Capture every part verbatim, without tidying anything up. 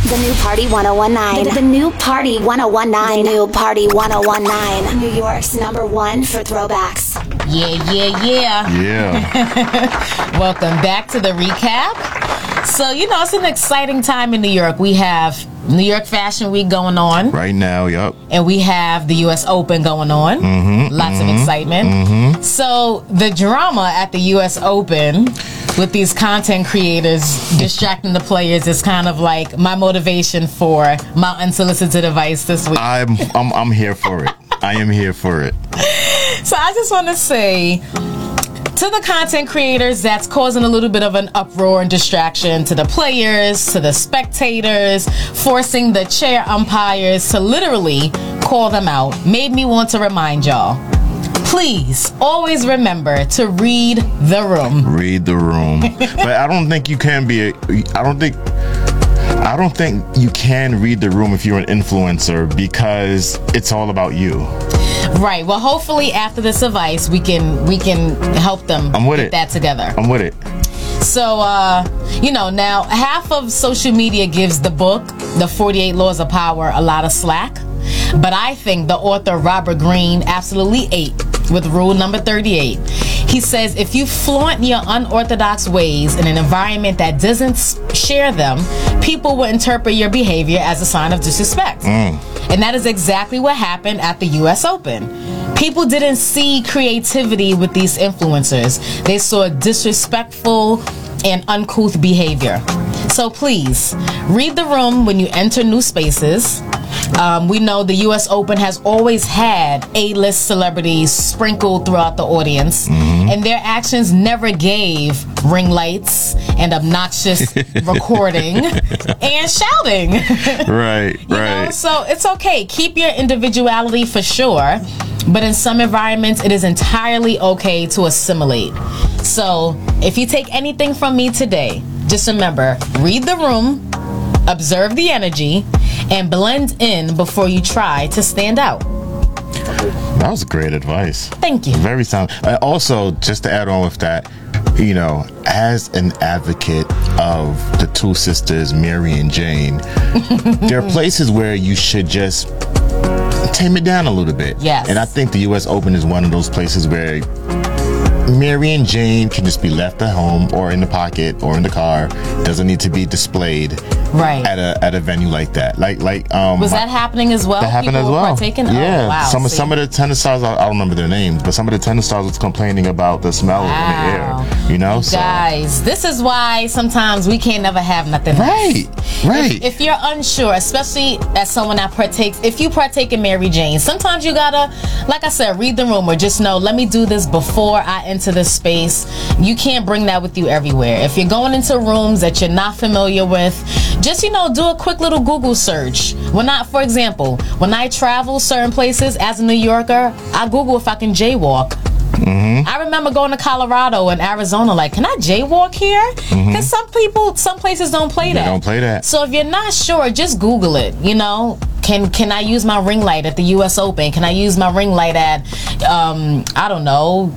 The new Party one oh one nine. The, the new Party one oh one nine. The new Party one oh one nine. New York's number one for throwbacks. Yeah, yeah, yeah. Yeah. Welcome back to the recap. So, you know, it's an exciting time in New York. We have New York Fashion Week going on. Right now, yup. And we have the U S Open going on. Mm-hmm, Lots mm-hmm, of excitement. Mm-hmm. So, the drama at the U S Open with these content creators distracting the players is kind of like my motivation for my unsolicited advice this week. I'm I'm I'm here for it. I am here for it. So I just want to say to the content creators that's causing a little bit of an uproar and distraction, to the players, to the spectators, forcing the chair umpires to literally call them out, made me want to remind y'all, please always remember to read the room. Read the room. But I don't think you can be a, I don't think I don't think you can read the room if you're an influencer, because it's all about you. Right. Well, hopefully after this advice, we can we can help them I'm with get it. that together. I'm with it. So, uh, you know, now half of social media gives the book, The forty-eight Laws of Power, a lot of slack. But I think the author Robert Greene absolutely ate with rule number thirty-eight. He says if you flaunt your unorthodox ways in an environment that doesn't share them, people will interpret your behavior as a sign of disrespect. Mm. And that is exactly what happened at the U S Open. People didn't see creativity with these influencers. They saw disrespectful and uncouth behavior. So please, read the room when you enter new spaces. Um, we know the U S Open has always had A-list celebrities sprinkled throughout the audience, mm-hmm. and their actions never gave ring lights and obnoxious recording and shouting. Right, you right. know? So it's okay. Keep your individuality for sure, but in some environments, it is entirely okay to assimilate. So if you take anything from me today, just remember, read the room, observe the energy, and blend in before you try to stand out. That was great advice. Thank you. Very sound. Uh, also, just to add on with that, you know, as an advocate of the two sisters, Mary and Jane, there are places where you should just tame it down a little bit. Yes. And I think the U S Open is one of those places where Mary and Jane can just be left at home or in the pocket or in the car. Doesn't need to be displayed right at a at a venue like that. Like like um was that happening as well? That happened People as well. Partaking? Yeah. Oh, wow. Some See? some of the tennis stars, I, I don't remember their names, but some of the tennis stars was complaining about the smell wow. in the air. You know, you so guys, this is why sometimes we can't never have nothing. Right. Else. Right. If, if you're unsure, especially as someone that partakes, if you partake in Mary Jane, sometimes you gotta, like I said, read the room or just know, let me do this before I enter this space. You can't bring that with you everywhere. If you're going into rooms that you're not familiar with, just, you know, do a quick little Google search. When I, for example, when I travel certain places as a New Yorker, I Google if I can jaywalk. Mm-hmm. I remember going to Colorado and Arizona, like, can I jaywalk here? Because mm-hmm. some people, some places don't play that. They don't play that. So if you're not sure, just Google it, you know. Can can I use my ring light at the U S Open? Can I use my ring light at, um, I don't know,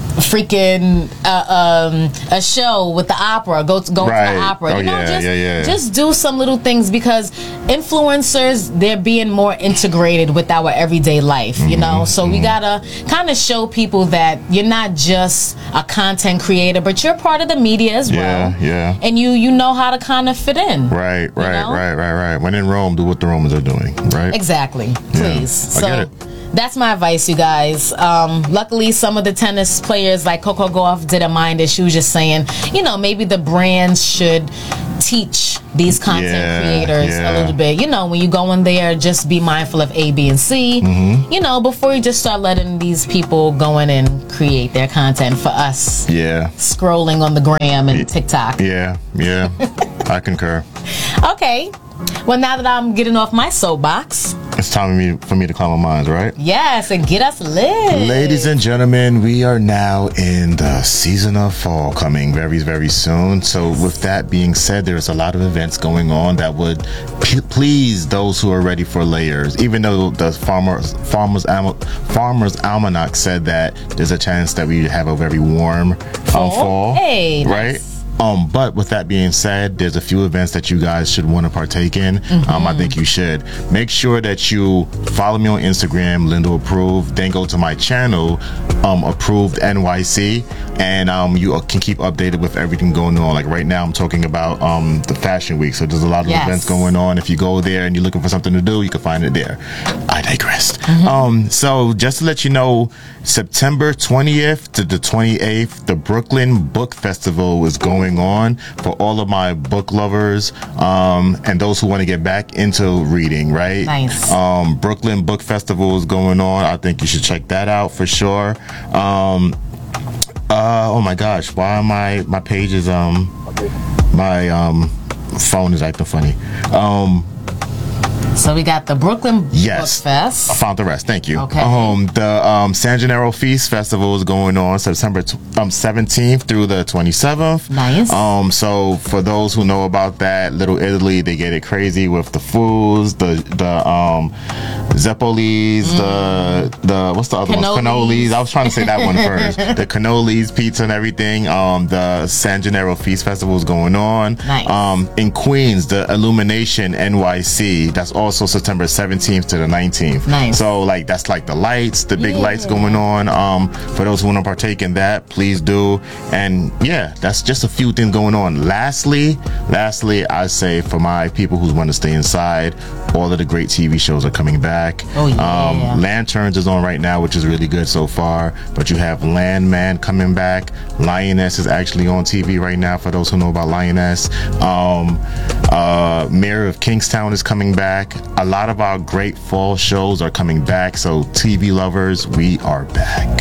freaking uh, um, a show with the opera, go to, go right. to the opera. Oh, you know, yeah, just, yeah, yeah. just do some little things, because influencers, they're being more integrated with our everyday life, you mm-hmm, know? So mm-hmm. we gotta kind of show people that you're not just a content creator, but you're part of the media as yeah, well. Yeah, And you you know how to kind of fit in. Right, right, know? right, right, right. When in Rome, do what the Romans are doing, right? Exactly. Please. Yeah, so, I get it. That's my advice, you guys. Um, luckily, some of the tennis players like Coco Gauff didn't mind it. She was just saying, you know, maybe the brands should teach these content yeah, creators yeah. a little bit. You know, when you go in there, just be mindful of A, B, and C. Mm-hmm. You know, before you just start letting these people go in and create their content for us. Yeah. Scrolling on the gram and TikTok. Yeah, yeah. I concur. Okay. Well, now that I'm getting off my soapbox, it's time for me, for me to calm my minds, right? Yes, and get us lit. Ladies and gentlemen, we are now in the season of fall, coming very, very soon. So with that being said, there's a lot of events going on that would p- please those who are ready for layers. Even though the Farmers, Farmers, Am- Farmers Almanac said that there's a chance that we have a very warm um, fall, hey, right? nice. Um, but with that being said, there's a few events that you guys should want to partake in. Mm-hmm. Um, I think you should. Make sure that you follow me on Instagram, Lindo Approved. Then go to my channel, um, Approved N Y C, and um, you can keep updated with everything going on. Like right now, I'm talking about um, the Fashion Week, so there's a lot of yes. events going on. If you go there and you're looking for something to do, you can find it there. I digress. Mm-hmm. Um, so just to let you know, September twentieth to the twenty-eighth, the Brooklyn Book Festival is going on for all of my book lovers um, and those who want to get back into reading, right? Nice. Um, Brooklyn Book Festival is going on. I think you should check that out for sure. Um, uh, oh my gosh, why am I, my page is, um, my um, phone is acting funny. Um, So we got the Brooklyn yes. Book Fest. I found the rest. Thank you. Okay. Um, the um, San Gennaro Feast Festival is going on September t- um, seventeenth through the twenty-seventh. Nice. Um, so for those who know about that, Little Italy, they get it crazy with the foods, the the um, Zeppolis, mm. the the what's the other one? Cannolis. I was trying to say that one first. The cannolis, pizza, and everything. Um, the San Gennaro Feast Festival is going on. Nice. Um, in Queens, the Illumination N Y C. That's also September seventeenth to the nineteenth. Nice. So like that's like the lights, the big yeah. lights going on. Um, for those who want to partake in that, please do. And yeah, that's just a few things going on. Lastly, lastly, I say for my people who want to stay inside, all of the great T V shows are coming back. Oh yeah. Um, Lanterns is on right now, which is really good so far. But you have Landman coming back. Lioness is actually on T V right now. For those who know about Lioness, um, uh, Mayor of Kingstown is coming back. A lot of our great fall shows are coming back. So T V lovers, we are back.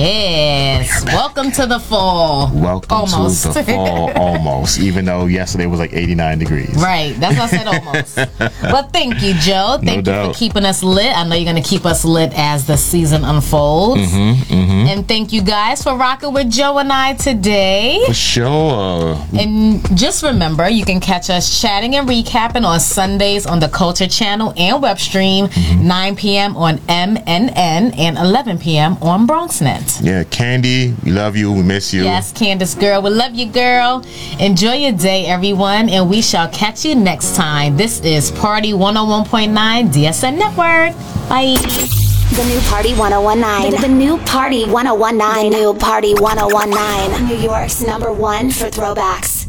Yes. Back. Welcome to the fall. Welcome almost. to the fall. Almost. Even though yesterday was like eighty-nine degrees. Right. That's why I said almost. Well, thank you, Joe. Thank no you doubt. for keeping us lit. I know you're going to keep us lit as the season unfolds. Mm-hmm, mm-hmm. And thank you guys for rocking with Joe and I today. For sure. And just remember, you can catch us chatting and recapping on Sundays on the Culture Channel and web stream, mm-hmm. nine p.m. on M N N and eleven p.m. on BronxNet. Yeah, Candy, we love you. We miss you. Yes, Candace girl. We love you, girl. Enjoy your day, everyone, and we shall catch you next time. This is Party one oh one point nine D S N Network. Bye. The new Party one oh one nine. The, the new Party one oh one nine. The new Party one oh one nine. New York's number one for throwbacks.